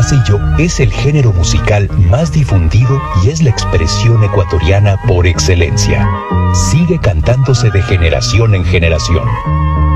pasillo es el género musical más difundido y es la expresión ecuatoriana por excelencia. Sigue cantándose de generación en generación.